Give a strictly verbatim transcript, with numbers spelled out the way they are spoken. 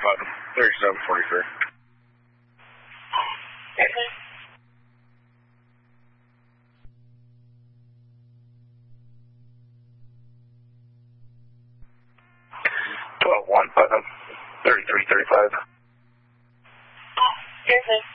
Putnam, thirty-seven forty-three. Okay. twelve one Putnam, thirty-three thirty-five. Okay.